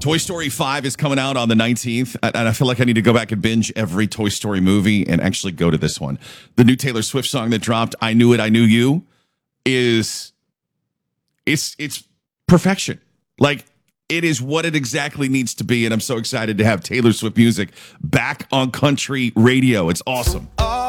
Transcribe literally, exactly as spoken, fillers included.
Toy Story five is coming out on the nineteenth, and I feel like I need to go back and binge every Toy Story movie and actually go to this one. The new Taylor Swift song that dropped, I Knew It, I Knew You, is it's it's perfection. Like, it is what it exactly needs to be, and I'm so excited to have Taylor Swift music back on country radio. It's awesome.